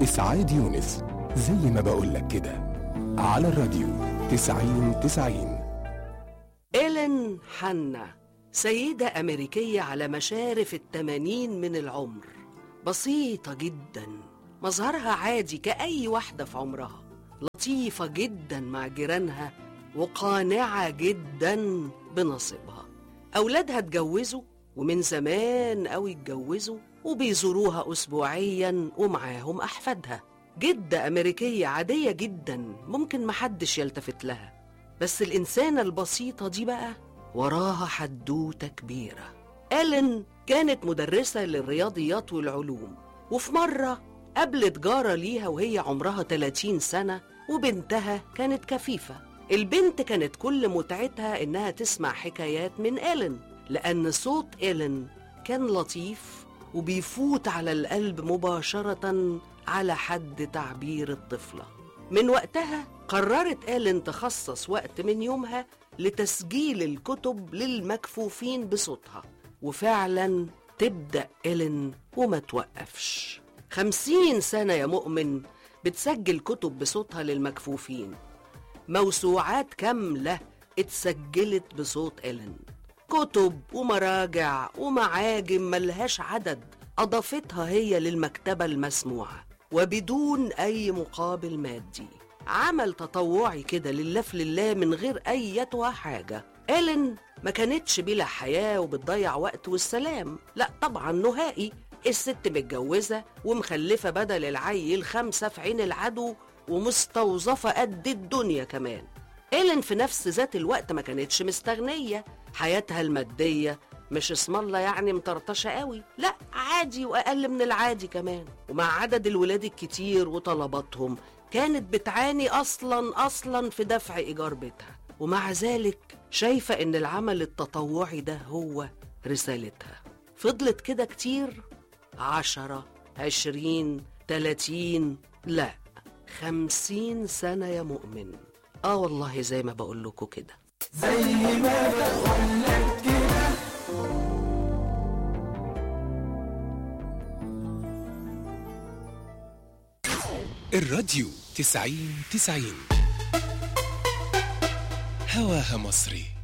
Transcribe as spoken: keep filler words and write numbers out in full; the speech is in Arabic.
إسعاد يونس، زي ما بقولك كده، على الراديو تسعين تسعين. إيلين حنا، سيدة أمريكية على مشارف التمانين من العمر، بسيطة جدا، مظهرها عادي كأي واحدة في عمرها، لطيفة جدا مع جيرانها وقانعة جدا بنصيبها. أولادها اتجوزوا ومن زمان قوي اتجوزوا وبيزوروها أسبوعيا ومعاهم أحفادها. جدة أمريكية عادية جدا ممكن محدش يلتفت لها، بس الإنسانة البسيطة دي بقى وراها حدوتة كبيرة. إيلين كانت مدرسة للرياضيات والعلوم، وفي مرة قابلت جارة ليها وهي عمرها تلاتين سنة وبنتها كانت كفيفة. البنت كانت كل متعتها إنها تسمع حكايات من إيلين، لأن صوت إيلين كان لطيف وبيفوت على القلب مباشرة على حد تعبير الطفلة. من وقتها قررت إيلين تخصص وقت من يومها لتسجيل الكتب للمكفوفين بصوتها، وفعلا تبدأ إيلين وما توقفش. خمسين سنة يا مؤمن بتسجل كتب بصوتها للمكفوفين، موسوعات كاملة اتسجلت بصوت إيلين، كتب ومراجع ومعاجم ملهاش عدد أضافتها هي للمكتبة المسموعة وبدون أي مقابل مادي. عمل تطوعي كده لله في لله من غير أيتها حاجة. إيلين ما كانتش بلا حياة وبتضيع وقت والسلام، لا طبعا نهائي. الست متجوزة ومخلفة بدل العيل خمسة في عين العدو ومستوظفة قد الدنيا كمان. إيلين في نفس ذات الوقت ما كانتش مستغنية، حياتها المادية مش اسم الله يعني مطرطشة قوي، لا عادي وأقل من العادي كمان. ومع عدد الولاد الكتير وطلباتهم كانت بتعاني أصلا أصلا في دفع إيجار بيتها، ومع ذلك شايفة إن العمل التطوعي ده هو رسالتها. فضلت كده كتير، عشرة عشرين تلاتين لا خمسين سنة يا مؤمن. آه والله زي ما بقول لكم كده، زي ما بقول لك كده. الراديو تسعين تسعين، هواها مصري.